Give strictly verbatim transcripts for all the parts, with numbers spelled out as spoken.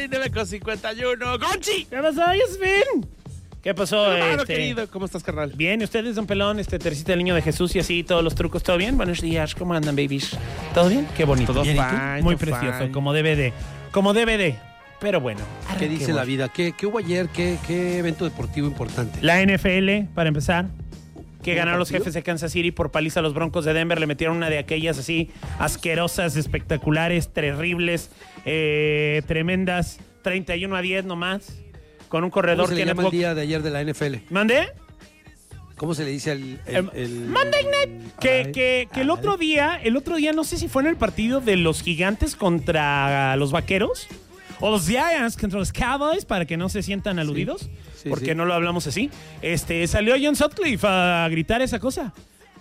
nueve con cincuenta y uno. ¡Gonchi! ¿Qué pasó, Yasmin? ¿Qué pasó, Hermano este? querido, ¿cómo estás, carnal? Bien, ¿y ustedes, don Pelón, este Teresita del Niño de Jesús y así, todos los trucos, todo bien? Buenos días, ¿cómo andan, babies? ¿Todo bien? Qué bonito. Todo Bien, ¿y tú? fine, Muy todo precioso, fine. como debe de, como debe de. Pero bueno. ¿Qué dice arranquemos. la vida? ¿Qué, qué hubo ayer? ¿Qué, ¿Qué evento deportivo importante? La N F L, para empezar, que ganaron los partido? jefes de Kansas City por paliza a los Broncos de Denver. Le metieron una de aquellas así asquerosas, espectaculares, terribles, eh, tremendas, treinta y uno a diez nomás, con un ¿Cómo corredor se le que... llama el día de ayer de la N F L? ¿Mandé? ¿Cómo se le dice al el, Em, el- Monday Night. Que, Ay, que, que el ay. otro día, el otro día, no sé si fue en el partido de los Gigantes contra los Vaqueros o los Giants contra los Cowboys, para que no se sientan aludidos, sí, porque sí. no lo hablamos así. Este, salió John Sutcliffe a gritar esa cosa.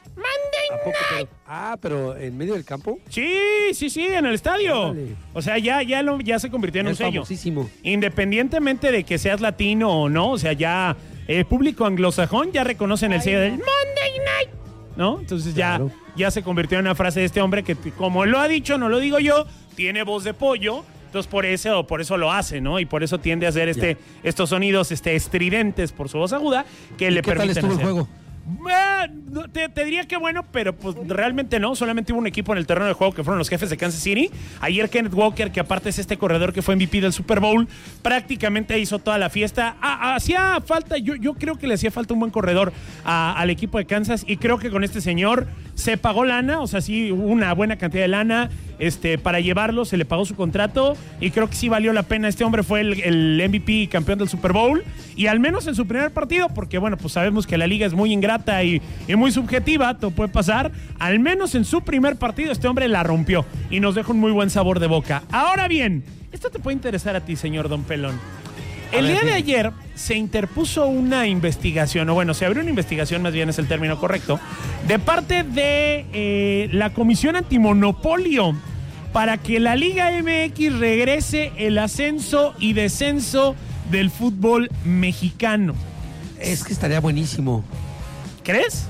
Monday ¿A poco, pero- ah, pero en medio del campo. Sí, sí, sí, en el estadio. Órale. O sea, ya, ya, lo, ya se convirtió en un Es sello. famosísimo. Independientemente de que seas latino o no, o sea, ya el público anglosajón ya reconocen el sello del Monday Night, ¿no? Entonces ya, Claro. ya se convirtió en una frase de este hombre que, como lo ha dicho, no lo digo yo, tiene voz de pollo. Entonces por eso, por eso lo hace, ¿no? Y por eso tiende a hacer este, estos sonidos este, estridentes por su voz aguda que ¿Y le qué tal permiten estuvo el hacer. juego? Ah, no, Te, te diría que bueno, pero pues realmente no. Solamente hubo un equipo en el terreno de juego que fueron los jefes de Kansas City. Ayer Kenneth Walker, que aparte es este corredor que fue M V P del Super Bowl, prácticamente hizo toda la fiesta. Ah, hacía falta, yo, yo creo que le hacía falta un buen corredor a- al equipo de Kansas, y creo que con este señor se pagó lana, o sea, sí, hubo una buena cantidad de lana este, para llevarlo, se le pagó su contrato y creo que sí valió la pena. Este hombre fue el, el M V P y campeón del Super Bowl, y al menos en su primer partido, porque bueno, pues sabemos que la liga es muy ingrata y, y muy subjetiva, todo puede pasar. Al menos en su primer partido este hombre la rompió y nos deja un muy buen sabor de boca. Ahora bien, esto te puede interesar a ti, señor Don Pelón. El A ver, día de dime. ayer se interpuso una investigación, o bueno, se abrió una investigación, más bien es el término correcto, de parte de eh, la Comisión Antimonopolio para que la Liga M X regrese el ascenso y descenso del fútbol mexicano. Es que estaría buenísimo. ¿Crees?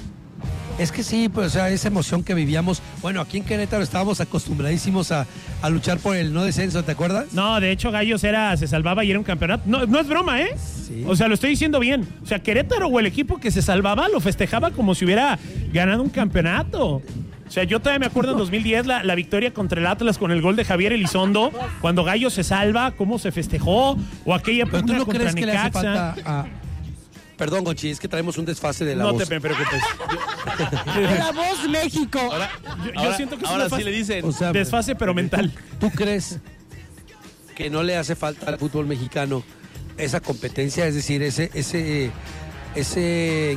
Es que sí, pues, o sea, esa emoción que vivíamos. Bueno, aquí en Querétaro estábamos acostumbradísimos a, a luchar por el no descenso, ¿te acuerdas? No, de hecho Gallos era, se salvaba y era un campeonato. No, no es broma, ¿eh? Sí. O sea, lo estoy diciendo bien. O sea, Querétaro o el equipo que se salvaba lo festejaba como si hubiera ganado un campeonato. O sea, yo todavía me acuerdo en dos mil diez la, la victoria contra el Atlas con el gol de Javier Elizondo, cuando Gallos se salva, cómo se festejó, o aquella Pero tú pugna no contra crees que le hace Necaxa. falta a... Perdón, Gonchi, es que traemos un desfase de la No voz. te me preocupes. La voz México. Ahora, Yo, yo ahora- siento que es ahora una sí fase- le dicen. O sea, desfase, pero mental. ¿tú crees que no le hace falta al fútbol mexicano esa competencia? Es decir, ese, ese, ese